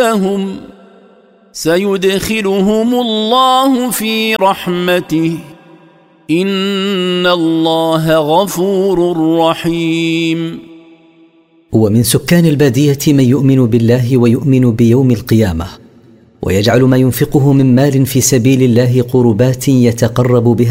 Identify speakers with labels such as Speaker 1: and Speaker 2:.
Speaker 1: لهم سيدخلهم الله في رحمته إن الله غفور رحيم.
Speaker 2: ومن سكان البادية من يؤمن بالله ويؤمن بيوم القيامة ويجعل ما ينفقه من مال في سبيل الله قربات يتقرب بها